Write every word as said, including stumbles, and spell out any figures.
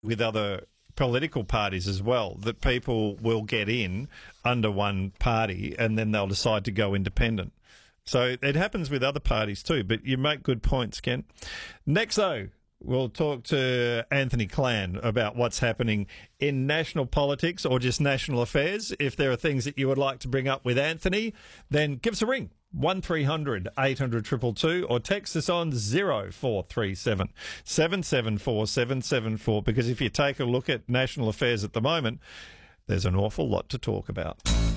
with other political parties as well, that people will get in under one party and then they'll decide to go independent. So it happens with other parties too, but you make good points, Ken. Next, though, we'll talk to Anthony Clan about what's happening in national politics or just national affairs. If there are things that you would like to bring up with Anthony, then give us a ring. one three hundred eight hundred two two two or text us on zero four three seven seven seven four seven seven four, because if you take a look at national affairs at the moment, there's an awful lot to talk about.